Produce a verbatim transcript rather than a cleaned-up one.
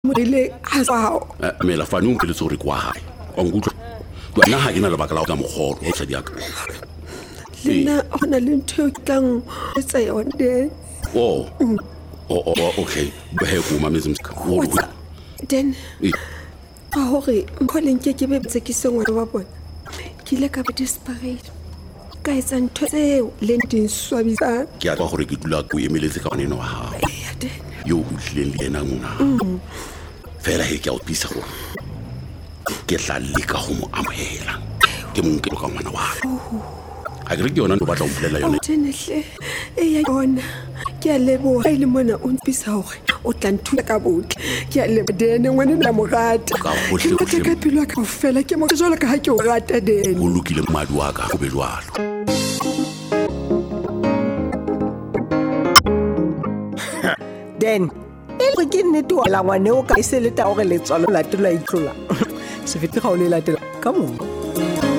morile a tsao mela fanong ke le tsore kwa hae o ngutlo wena ha ke na le bakala ka mogoro o sa diaka lena ona le ntho tlang tsa yona den oh oh oh okay behe ku mamezi msikho den a hore mkholeng ke ke bebetse ke sengwe wa bona ke ile ka be desperate ka etsa ntho tseo le nting swabisa ke a gore ke dula go emeletse ka neno wa ha yo o tlileng le ena mona fela he ke a o pisa go ke tla le ka go mo amohela ke mong ke ka ngwana wa ha ke re ke yona ndo batla o mpulela yona tenehle e ya yona ke a leboga ile mona o mpisa hore o tla nthuta ka botle ke a leboga dene ngwana na mogata ka bohle ke ka pelo ka fela ke mo jolo ka ha ke o rata dene o lokile mmadi wa ka go be jwalo den e ke nnete wa la ngwane o ka isele ta gore le tswalo la tlola itlola se fete ga o le latela ka mo